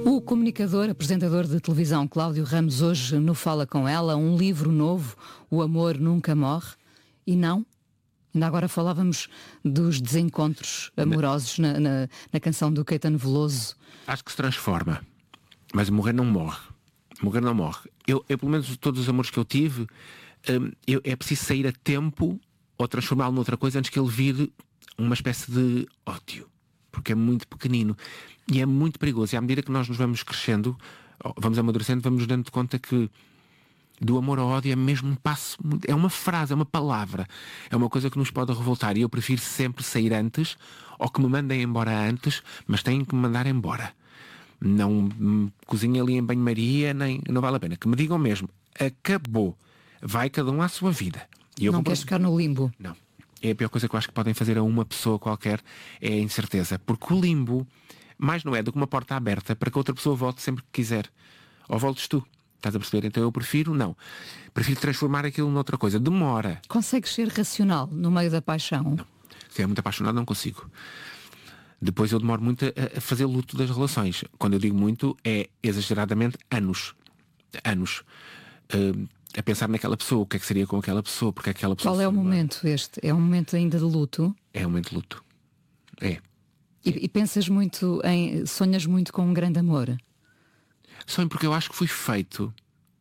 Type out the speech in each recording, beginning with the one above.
O comunicador, apresentador de televisão Cláudio Ramos hoje no Fala Com Ela, um livro novo, O Amor Nunca Morre. E não, ainda agora falávamos dos desencontros amorosos na canção do Caetano Veloso. Acho que se transforma, mas morrer não morre. Morrer não morre. Eu pelo menos todos os amores que eu tive, é preciso sair a tempo ou transformá-lo noutra coisa antes que ele vire uma espécie de ódio. Porque é muito pequenino e é muito perigoso. E à medida que nós nos vamos crescendo, vamos amadurecendo, vamos nos dando conta que do amor ao ódio é mesmo um passo, é uma frase, é uma palavra, é uma coisa que nos pode revoltar. E eu prefiro sempre sair antes, ou que me mandem embora antes, mas têm que me mandar embora. Não me cozinhem ali em banho-maria, nem não vale a pena. Que me digam mesmo, acabou, vai cada um à sua vida. E eu não queres ficar no limbo? Não. É a pior coisa que eu acho que podem fazer a uma pessoa qualquer, é a incerteza. Porque o limbo, mais não é do que uma porta aberta para que outra pessoa volte sempre que quiser. Ou voltes tu. Estás a perceber? Então eu prefiro transformar aquilo noutra coisa. Demora. Consegues ser racional no meio da paixão? Não. Se é muito apaixonado, não consigo. Depois eu demoro muito a fazer luto das relações. Quando eu digo muito, é exageradamente anos. Anos. A pensar naquela pessoa, o que é que seria com aquela pessoa, porque aquela pessoa... Qual é o momento este? É um momento ainda de luto? É um momento de luto. É. E pensas muito sonhas muito com um grande amor? Sonho porque eu acho que fui feito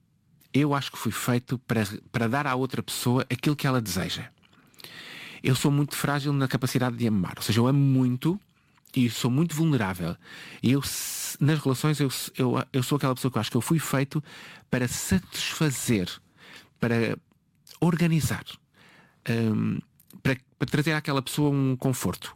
para dar à outra pessoa aquilo que ela deseja. Eu sou muito frágil na capacidade de amar. Ou seja, eu amo muito e sou muito vulnerável. E nas relações eu sou aquela pessoa que eu acho que eu fui feito para satisfazer, para organizar, para trazer àquela pessoa um conforto,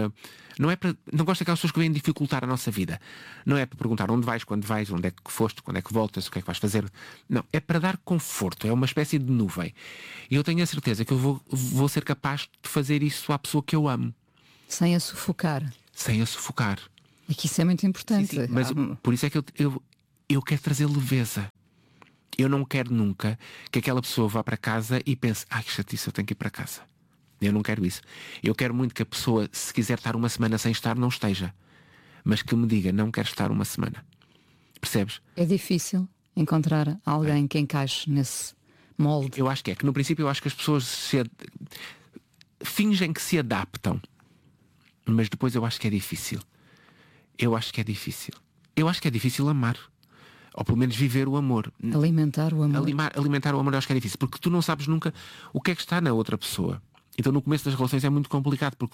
não gosto daquelas pessoas que vêm dificultar a nossa vida. Não é para perguntar onde vais, quando vais, onde é que foste, quando é que voltas, o que é que vais fazer. Não, é para dar conforto, é uma espécie de nuvem. E eu tenho a certeza que eu vou ser capaz de fazer isso à pessoa que eu amo. Sem a sufocar. Sem a sufocar. E que isso é muito importante. Sim, mas por isso é que eu quero trazer leveza. Eu não quero nunca que aquela pessoa vá para casa e pense, que chatice, eu tenho que ir para casa. Eu não quero isso. Eu quero muito que a pessoa, se quiser estar uma semana sem estar, não esteja. Mas que me diga, não quero estar uma semana. Percebes? É difícil encontrar alguém que encaixe nesse molde. Eu acho que no princípio eu acho que as pessoas fingem que se adaptam. Mas depois eu acho que é difícil. Eu acho que é difícil amar. Ou pelo menos viver o amor. Alimentar o amor. Alimentar o amor eu acho que é difícil. Porque tu não sabes nunca o que é que está na outra pessoa. Então no começo das relações é muito complicado. Porque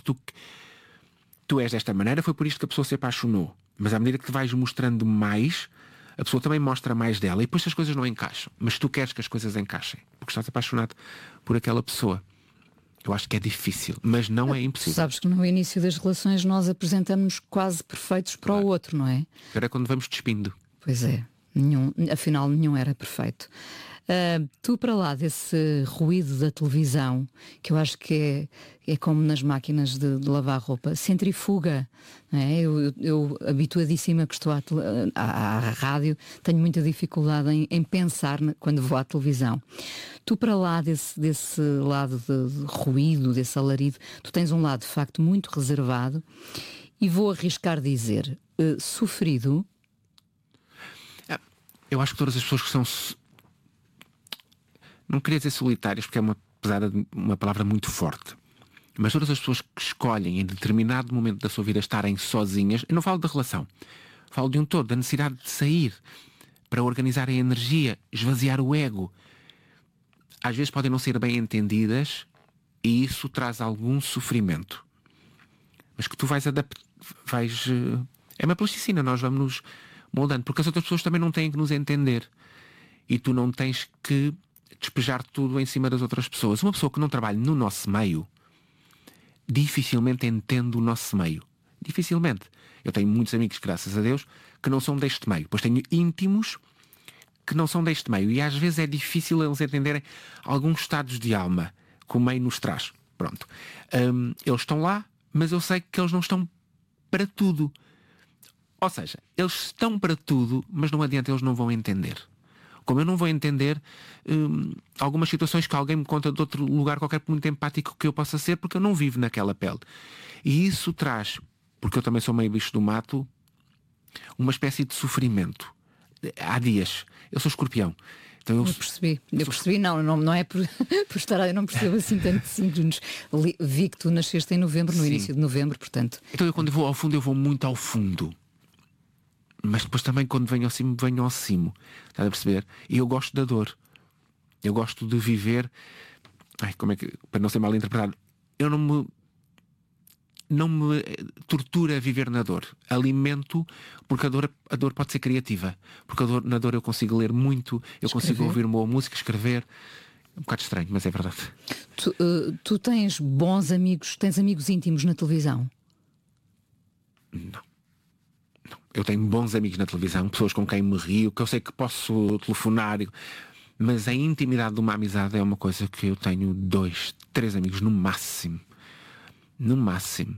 tu és desta maneira, foi por isto que a pessoa se apaixonou. Mas à medida que te vais mostrando mais, a pessoa também mostra mais dela. E depois as coisas não encaixam. Mas tu queres que as coisas encaixem. Porque estás apaixonado por aquela pessoa. Eu acho que é difícil, mas não é impossível. Sabes que no início das relações nós apresentamos-nos quase perfeitos para o outro, não é? Era quando vamos despindo. Pois é, afinal nenhum era perfeito. Tu, para lá desse ruído da televisão, que eu acho que é como nas máquinas de lavar roupa, centrifuga, não é? Eu habituadíssima que estou à rádio, tenho muita dificuldade em pensar quando vou à televisão. Tu, para lá desse lado de ruído, desse alarido, tu tens um lado de facto muito reservado e vou arriscar dizer, sofrido. Eu acho que todas as pessoas que são... Não queria dizer solitárias, porque é uma palavra muito forte. Mas todas as pessoas que escolhem em determinado momento da sua vida estarem sozinhas, eu não falo da relação, falo de um todo, da necessidade de sair para organizar a energia, esvaziar o ego. Às vezes podem não ser bem entendidas e isso traz algum sofrimento. Mas que tu vais é uma plasticina, nós vamos nos moldando, porque as outras pessoas também não têm que nos entender. E tu não tens que despejar tudo em cima das outras pessoas. Uma pessoa que não trabalha no nosso meio dificilmente entende o nosso meio. Dificilmente. Eu tenho muitos amigos, graças a Deus, que não são deste meio. Pois tenho íntimos que não são deste meio. E às vezes é difícil eles entenderem alguns estados de alma que o meio nos traz. Pronto. Eles estão lá, mas eu sei que eles não estão para tudo. Ou seja, eles estão para tudo, mas não adianta, eles não vão entender. Como eu não vou entender algumas situações que alguém me conta de outro lugar qualquer, por muito empático que eu possa ser, porque eu não vivo naquela pele. E isso traz, porque eu também sou meio bicho do mato, uma espécie de sofrimento. Há dias. Eu sou escorpião. Então eu percebi, não é por estar, eu não percebo assim tanto signos. Vi que tu nasceste em novembro, no início de novembro, portanto. Então eu quando vou ao fundo, eu vou muito ao fundo. Mas depois também quando venho ao cimo. Estás a perceber? E eu gosto da dor. Eu gosto de viver. Para não ser mal interpretado, eu não me tortura viver na dor. Alimento, porque a dor pode ser criativa. Porque na dor eu consigo ler muito, eu consigo ouvir boa música, escrever. É um bocado estranho, mas é verdade. Tu tens bons amigos, tens amigos íntimos na televisão? Não. Eu tenho bons amigos na televisão, pessoas com quem me rio, que eu sei que posso telefonar, mas a intimidade de uma amizade é uma coisa que eu tenho 2, 3 amigos no máximo. No máximo.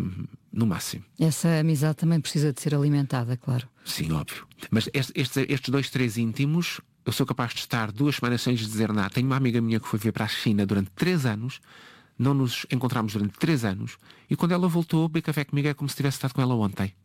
Essa amizade também precisa de ser alimentada, claro. Sim, óbvio. Mas estes 2, 3 íntimos, eu sou capaz de estar 2 semanas sem dizer nada. Tenho uma amiga minha que foi viver para a China durante 3 anos, não nos encontramos durante 3 anos, e quando ela voltou, beber café comigo é como se tivesse estado com ela ontem.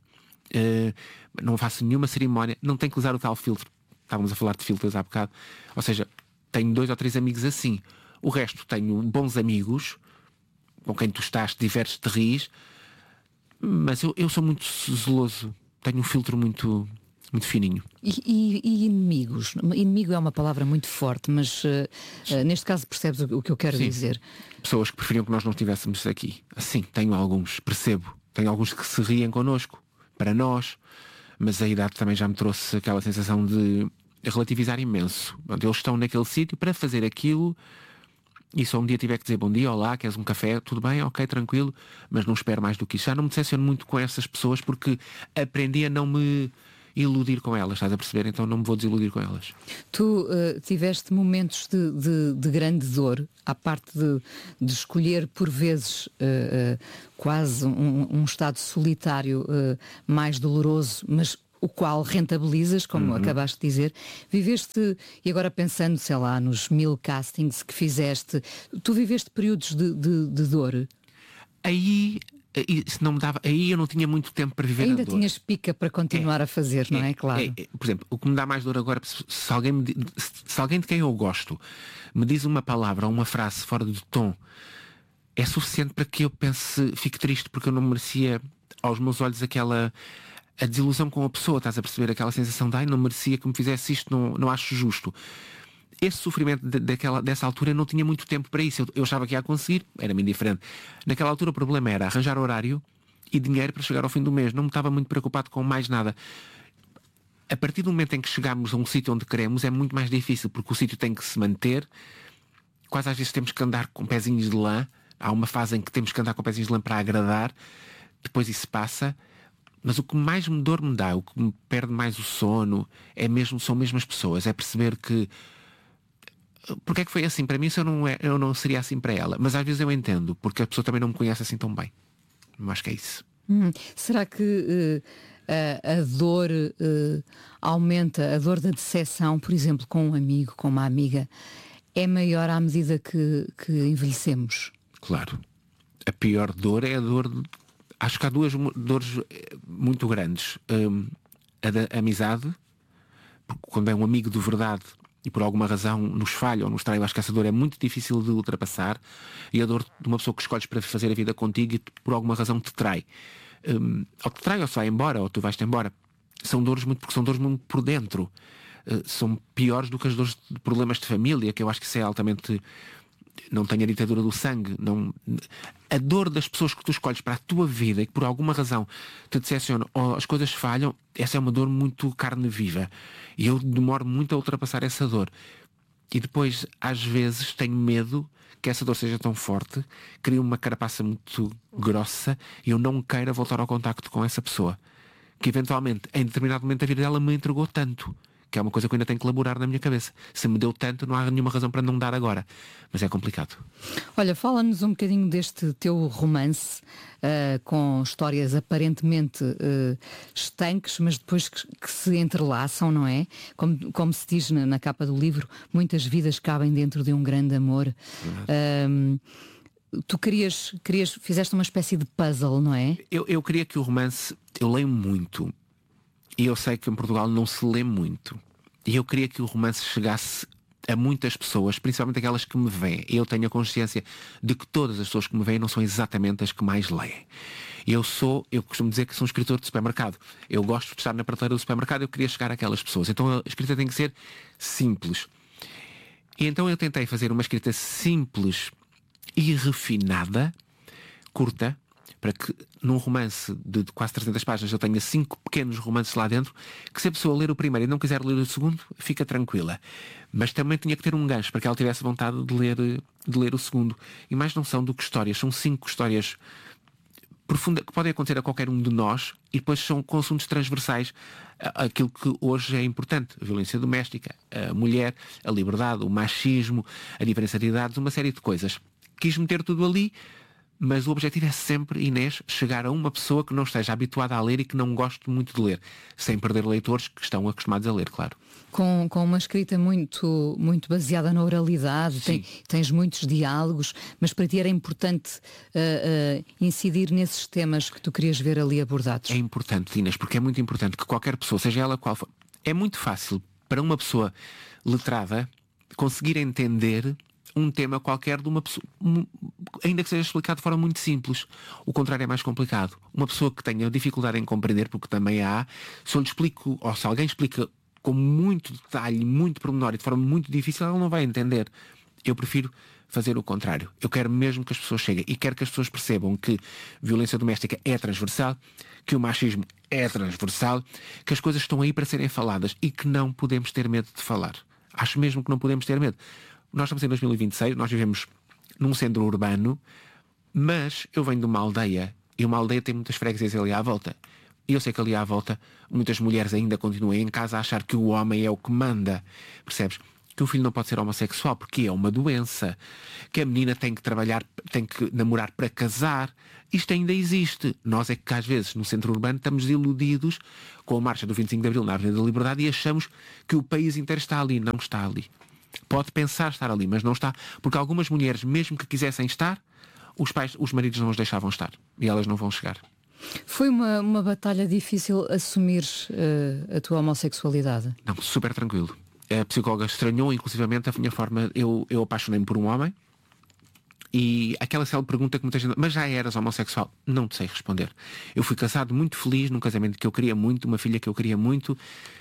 Não faço nenhuma cerimónia, não tenho que usar o tal filtro. Estávamos a falar de filtros há bocado. Ou seja, tenho 2 ou 3 amigos assim. O resto tenho bons amigos com quem tu estás, te divertes, te ris, mas eu sou muito zeloso, tenho um filtro muito fininho. E inimigos? Inimigo é uma palavra muito forte, mas neste caso percebes o que eu quero dizer. Pessoas que preferiam que nós não estivéssemos aqui. Assim, tenho alguns, percebo. Tenho alguns que se riem connosco, para nós, mas a idade também já me trouxe aquela sensação de relativizar imenso. Eles estão naquele sítio para fazer aquilo. E só um dia tiver que dizer bom dia, olá, queres um café? Tudo bem, ok, tranquilo, mas não espero mais do que isso. Já não me decepciono muito com essas pessoas porque aprendi a não me iludir com elas, estás a perceber? Então não me vou desiludir com elas. Tu tiveste momentos de grande dor, à parte de escolher por vezes quase um estado solitário mais doloroso, mas o qual rentabilizas, como acabaste de dizer. Viveste, e agora pensando, sei lá, nos 1000 castings que fizeste, tu viveste períodos de dor? Aí, se não me dava, aí eu não tinha muito tempo para viver a dor. Ainda tinhas pica para continuar a fazer, não é? Claro. Por exemplo, o que me dá mais dor agora, se alguém de quem eu gosto me diz uma palavra ou uma frase fora do tom, é suficiente para que eu pense, fique triste, porque eu não merecia, aos meus olhos, a desilusão com a pessoa, estás a perceber? Aquela sensação de não merecia que me fizesse isto, não acho justo. Esse sofrimento dessa altura eu não tinha muito tempo para isso. Eu achava que ia conseguir, era-me indiferente. Naquela altura o problema era arranjar horário e dinheiro para chegar ao fim do mês. Não me estava muito preocupado com mais nada. A partir do momento em que chegamos a um sítio onde queremos é muito mais difícil, porque o sítio tem que se manter. Quase às vezes temos que andar com pezinhos de lã. Há uma fase em que temos que andar com pezinhos de lã para agradar. Depois isso passa. Mas o que mais dor me dá, o que me perde mais o sono, são mesmo as pessoas. É perceber que porque é que foi assim para mim se eu não seria assim para ela. Mas às vezes eu entendo, porque a pessoa também não me conhece assim tão bem. Eu acho que é isso. Será que a dor aumenta, a dor da decepção, por exemplo, com um amigo, com uma amiga, é maior à medida que envelhecemos? Claro. A pior dor é a dor... Acho que há 2 dores muito grandes. A da amizade, quando é um amigo de verdade e por alguma razão nos falha ou nos trai, eu acho que essa dor é muito difícil de ultrapassar. E a dor de uma pessoa que escolhes para fazer a vida contigo e por alguma razão te trai. Ou te trai ou se vai embora, ou tu vais-te embora. Porque são dores muito por dentro. São piores do que as dores de problemas de família, que eu acho que isso é altamente... Não tenho a ditadura do sangue. A dor das pessoas que tu escolhes para a tua vida e que por alguma razão te decepcionam ou as coisas falham, essa é uma dor muito carne viva. E eu demoro muito a ultrapassar essa dor. E depois, às vezes, tenho medo que essa dor seja tão forte, cria uma carapaça muito grossa e eu não queira voltar ao contacto com essa pessoa. Que eventualmente, em determinado momento da vida dela, me entregou tanto. Que é uma coisa que eu ainda tenho que elaborar na minha cabeça. Se me deu tanto, não há nenhuma razão para não dar agora. Mas é complicado. Olha, fala-nos um bocadinho deste teu romance, com histórias aparentemente estanques, mas depois que se entrelaçam, não é? Como se diz na capa do livro, muitas vidas cabem dentro de um grande amor. Tu fizeste uma espécie de puzzle, não é? Eu queria que o romance... Eu leio muito. E eu sei que em Portugal não se lê muito. E eu queria que o romance chegasse a muitas pessoas, principalmente aquelas que me veem. Eu tenho a consciência de que todas as pessoas que me veem não são exatamente as que mais leem. Eu costumo dizer que sou um escritor de supermercado. Eu gosto de estar na prateleira do supermercado, eu queria chegar àquelas pessoas. Então a escrita tem que ser simples. E então eu tentei fazer uma escrita simples e refinada, curta, para que num romance de quase 300 páginas eu tenha 5 pequenos romances lá dentro, que se a pessoa ler o primeiro e não quiser ler o segundo, fica tranquila. Mas também tinha que ter um gancho para que ela tivesse vontade de ler o segundo. E mais não são do que histórias, são 5 histórias profundas que podem acontecer a qualquer um de nós e depois são com assuntos transversais aquilo que hoje é importante: a violência doméstica, a mulher, a liberdade, o machismo, a diferença de idades, uma série de coisas. Quis meter tudo ali, mas o objetivo é sempre, Inês, chegar a uma pessoa que não esteja habituada a ler e que não goste muito de ler, sem perder leitores que estão acostumados a ler, claro. Com uma escrita muito, muito baseada na oralidade, tens muitos diálogos, mas para ti era importante incidir nesses temas que tu querias ver ali abordados. É importante, Inês, porque é muito importante que qualquer pessoa, seja ela qual for, é muito fácil para uma pessoa letrada conseguir entender um tema qualquer de uma pessoa, ainda que seja explicado de forma muito simples. O contrário é mais complicado. Uma pessoa que tenha dificuldade em compreender, porque também há, se eu lhe explico, ou se alguém explica com muito detalhe, muito pormenor e de forma muito difícil, ela não vai entender. Eu prefiro fazer o contrário. Eu quero mesmo que as pessoas cheguem e quero que as pessoas percebam que violência doméstica é transversal, que o machismo é transversal, que as coisas estão aí para serem faladas e que não podemos ter medo de falar. Acho mesmo que não podemos ter medo. Nós estamos em 2026, nós vivemos num centro urbano, mas eu venho de uma aldeia e uma aldeia tem muitas freguesias ali à volta. E eu sei que ali à volta muitas mulheres ainda continuam em casa a achar que o homem é o que manda. Percebes? Que o filho não pode ser homossexual porque é uma doença. Que a menina tem que trabalhar, tem que namorar para casar. Isto ainda existe. Nós é que às vezes no centro urbano estamos iludidos com a marcha do 25 de Abril na Avenida da Liberdade e achamos que o país inteiro está ali. Não está ali. Pode pensar estar ali, mas não está. Porque algumas mulheres, mesmo que quisessem estar, os maridos não os deixavam estar. E elas não vão chegar. Foi uma batalha difícil assumir a tua homossexualidade? Não, super tranquilo. A psicóloga estranhou, inclusivamente, a minha forma. Eu apaixonei-me por um homem e aquela célebre pergunta que muita gente... Mas já eras homossexual? Não te sei responder. Eu fui casado muito feliz, num casamento que eu queria muito, uma filha que eu queria muito.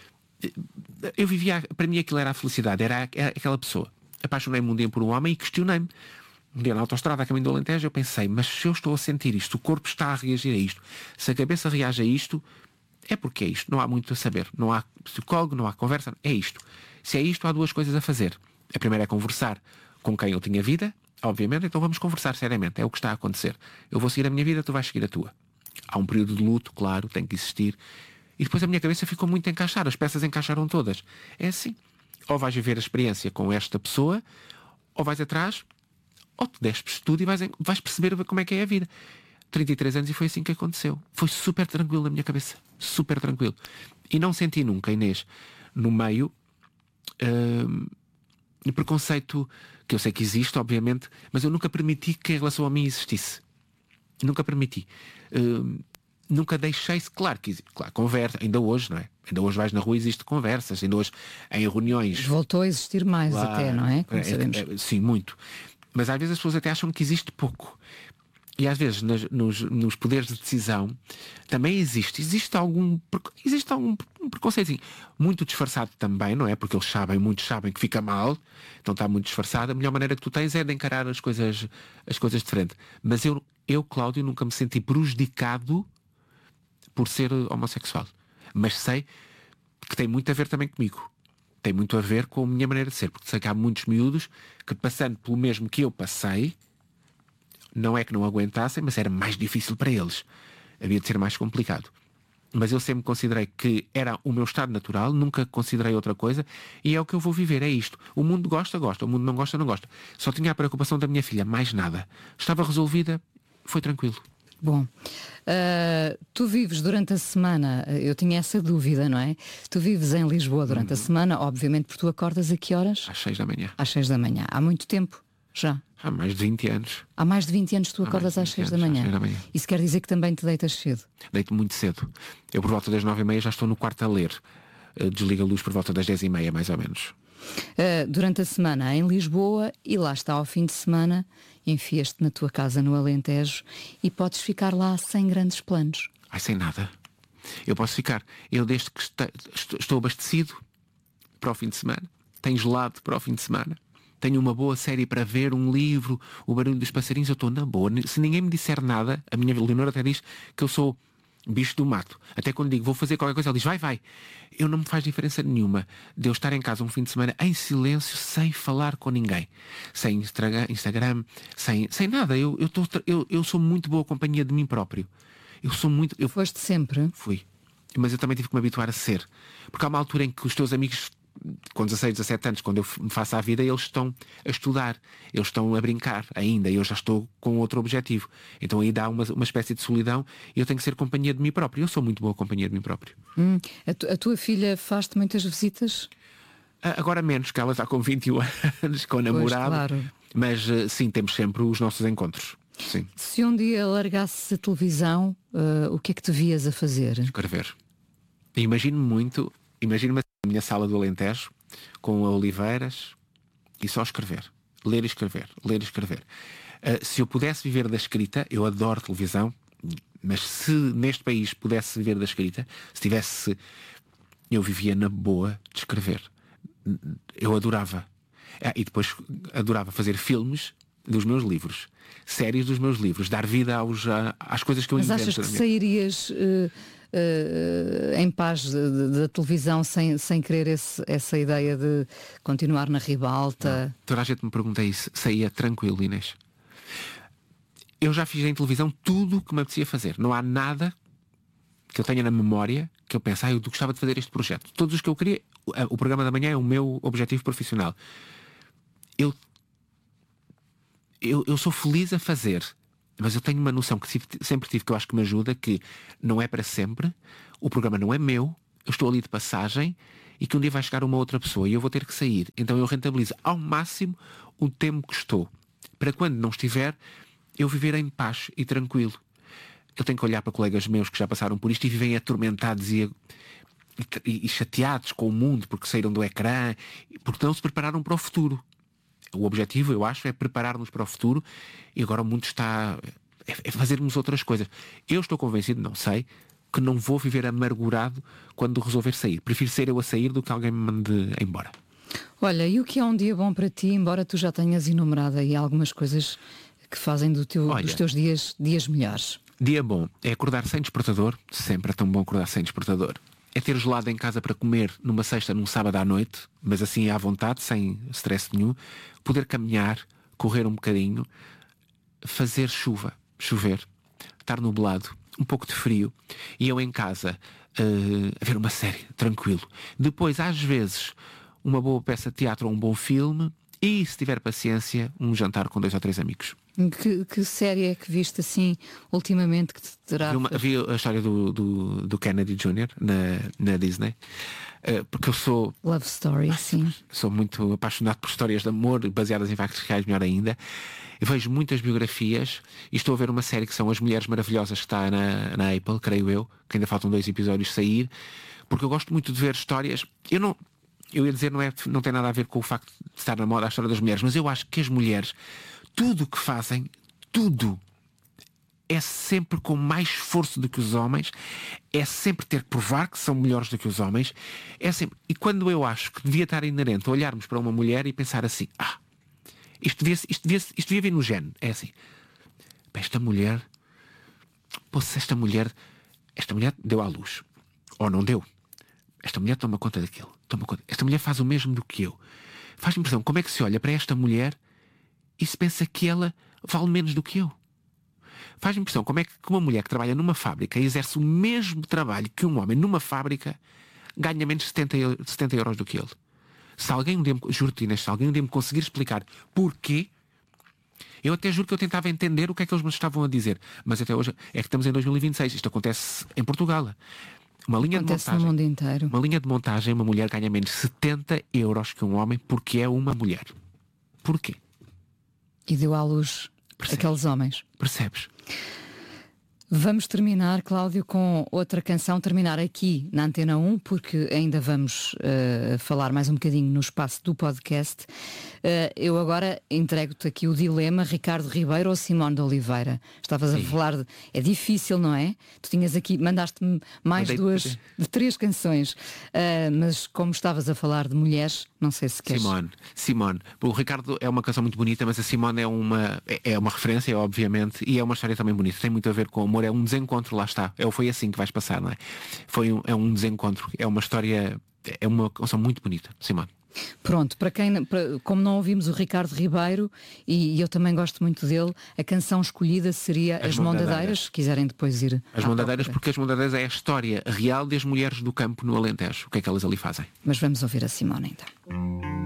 Eu vivia... Para mim aquilo era a felicidade, era aquela pessoa. Apaixonei-me um dia por um homem e questionei-me. Um dia na autoestrada a caminho do Alentejo eu pensei, mas se eu estou a sentir isto, o corpo está a reagir a isto, se a cabeça reage a isto, é porque é isto. Não há muito a saber. Não há psicólogo, não há conversa. É isto. Se é isto, há duas coisas a fazer. A primeira é conversar com quem eu tinha vida, obviamente, então vamos conversar seriamente. É o que está a acontecer. Eu vou seguir a minha vida, tu vais seguir a tua. Há um período de luto, claro, tem que existir. E depois a minha cabeça ficou muito a encaixar. As peças encaixaram todas. É assim. Ou vais viver a experiência com esta pessoa, ou vais atrás, ou te despes tudo e vais perceber como é que é a vida. 33 anos e foi assim que aconteceu. Foi super tranquilo na minha cabeça. Super tranquilo. E não senti nunca, Inês, no meio, de preconceito, que eu sei que existe, obviamente, mas eu nunca permiti que em relação a mim existisse. Nunca permiti. Nunca deixei-se, claro que existe, claro, conversa, ainda hoje, não é? Ainda hoje vais na rua e existe conversas, ainda hoje em reuniões. Voltou a existir mais, claro, até, não é? Como sabemos. Sim, muito. Mas às vezes as pessoas até acham que existe pouco. E às vezes nos poderes de decisão também existe algum preconceito. Muito disfarçado também, não é? Porque muitos sabem que fica mal, então está muito disfarçado. A melhor maneira que tu tens é de encarar as coisas de frente. Mas eu, Cláudio, nunca me senti prejudicado por ser homossexual. Mas sei que tem muito a ver também comigo. Tem muito a ver com a minha maneira de ser. Porque sei que há muitos miúdos que, passando pelo mesmo que eu passei, não é que não aguentassem, mas era mais difícil para eles. Havia de ser mais complicado. Mas eu sempre considerei que era o meu estado natural, nunca considerei outra coisa, e é o que eu vou viver, é isto. O mundo gosta, o mundo não gosta, não gosta. Só tinha a preocupação da minha filha, mais nada. Estava resolvida, foi tranquilo. Bom, tu vives durante a semana, eu tinha essa dúvida, não é? Tu vives em Lisboa durante a semana, obviamente, porque tu acordas a que horas? Às 6 da manhã. Às 6 da manhã. Há muito tempo já? Há mais de 20 anos. Há mais de 20 anos tu acordas às 6 da manhã. Isso quer dizer que também te deitas cedo? Deito muito cedo. Eu por volta das 9h30 já estou no quarto a ler. Desliga a luz por volta das 10h30, mais ou menos. Durante a semana em Lisboa, e lá está ao fim de semana, enfias-te na tua casa no Alentejo e podes ficar lá sem grandes planos. Ai, sem nada. Eu posso ficar. Eu desde que estou abastecido para o fim de semana, tenho gelado para o fim de semana, tenho uma boa série para ver, um livro, o barulho dos passarinhos, eu estou na boa. Se ninguém me disser nada, a minha Leonor até diz que eu sou bicho do mato. Até quando digo vou fazer qualquer coisa, ela diz vai. Eu não me faz diferença nenhuma de eu estar em casa um fim de semana em silêncio, sem falar com ninguém. Sem Instagram, sem nada. Eu sou muito boa companhia de mim próprio. Foste sempre? Fui. Mas eu também tive que me habituar a ser. Porque há uma altura em que os teus amigos, com 16, 17 anos, quando eu me faço à vida, eles estão a estudar, eles estão a brincar ainda, e eu já estou com outro objetivo. Então aí dá uma espécie de solidão e eu tenho que ser companhia de mim próprio. Eu sou muito boa companhia de mim próprio. A tua filha faz-te muitas visitas? Agora menos, que ela está com 21 anos, com namorado. Claro. Mas sim, temos sempre os nossos encontros. Sim. Se um dia largasses a televisão, o que é que te vias a fazer? Escrever. Imagino-me na minha sala do Alentejo, com oliveiras, e só escrever. Ler e escrever. Ler e escrever. Se eu pudesse viver da escrita, eu adoro televisão, mas se neste país pudesse viver da escrita, eu vivia na boa de escrever. Eu adorava. E depois adorava fazer filmes dos meus livros, séries dos meus livros, dar vida às coisas que eu invento. Mas achas que sairias em paz da televisão sem querer essa ideia de continuar na ribalta? Não. Toda a gente me pergunta isso. Saía tranquilo, Inês. Eu já fiz em televisão tudo o que me apetecia fazer. Não há nada que eu tenha na memória que eu pense, eu gostava de fazer este projeto. Todos os que eu queria. O programa da manhã é o meu objetivo profissional. Eu sou feliz a fazer, mas eu tenho uma noção que sempre tive, que eu acho que me ajuda, que não é para sempre, o programa não é meu, eu estou ali de passagem e que um dia vai chegar uma outra pessoa e eu vou ter que sair. Então eu rentabilizo ao máximo o tempo que estou, para quando não estiver, eu viver em paz e tranquilo. Eu tenho que olhar para colegas meus que já passaram por isto e vivem atormentados e chateados com o mundo porque saíram do ecrã, porque não se prepararam para o futuro. O objetivo, eu acho, é preparar-nos para o futuro, e agora o mundo está é fazermos outras coisas. Eu estou convencido, não sei, que não vou viver amargurado quando resolver sair. Prefiro ser eu a sair do que alguém me mande embora. Olha, e o que é um dia bom para ti, embora tu já tenhas enumerado aí algumas coisas que fazem dos teus dias melhores? Dia bom é acordar sem despertador. Sempre é tão bom acordar sem despertador. É ter gelado em casa para comer numa sexta, num sábado à noite, mas assim à vontade, sem stress nenhum. Poder caminhar, correr um bocadinho, fazer chover, estar nublado, um pouco de frio, e eu em casa a ver uma série, tranquilo. Depois, às vezes, uma boa peça de teatro ou um bom filme, e, se tiver paciência, um jantar com 2 ou 3 amigos. Que série é que viste assim ultimamente que te terá... Vi a história do Kennedy Jr. na Disney, porque eu sou... Love Story, sim. Sou muito apaixonado por histórias de amor baseadas em factos reais, melhor ainda. Eu vejo muitas biografias e estou a ver uma série que são As Mulheres Maravilhosas, que está na Apple, creio eu, que ainda faltam 2 episódios sair, porque eu gosto muito de ver histórias. Eu ia dizer, não tem nada a ver com o facto de estar na moda a história das mulheres, mas eu acho que as mulheres, tudo o que fazem, tudo, é sempre com mais esforço do que os homens, é sempre ter que provar que são melhores do que os homens, é sempre... E quando eu acho que devia estar inerente a olharmos para uma mulher e pensar assim, isto devia vir no gene, é assim, esta mulher deu à luz, ou não deu. Esta mulher toma conta daquilo. Esta mulher faz o mesmo do que eu. Faz-me impressão como é que se olha para esta mulher e se pensa que ela vale menos do que eu. Faz-me impressão como é que uma mulher que trabalha numa fábrica e exerce o mesmo trabalho que um homem numa fábrica ganha menos de 70 euros do que ele. Se alguém um dia me conseguir explicar porquê, eu até juro que eu tentava entender o que é que eles me estavam a dizer. Mas até hoje é que estamos em 2026. Isto acontece em Portugal. Acontece no mundo inteiro. Uma linha de montagem, uma mulher ganha menos de 70 euros que um homem porque é uma mulher. Porquê? E deu à luz aqueles homens. Percebes? Vamos terminar, Cláudio, com outra canção, terminar aqui na Antena 1, porque ainda vamos falar mais um bocadinho no espaço do podcast. Eu agora entrego-te aqui o dilema, Ricardo Ribeiro ou Simone de Oliveira. Estavas a falar é difícil, não é? Tu tinhas aqui, mandaste-me mais três canções, mas como estavas a falar de mulheres, não sei se queres. Simone. O Ricardo é uma canção muito bonita, mas a Simone é uma referência, obviamente, e é uma história também bonita. Tem muito a ver com amor, é um desencontro, lá está. Foi assim que vais passar, não é? É um desencontro, é uma história, é uma canção muito bonita, Simone. Pronto, como não ouvimos o Ricardo Ribeiro, e eu também gosto muito dele, a canção escolhida seria As Mondadeiras, se quiserem depois ir. As Mondadeiras, porque As Mondadeiras é a história real das mulheres do campo no Alentejo. O que é que elas ali fazem? Mas vamos ouvir a Simone então.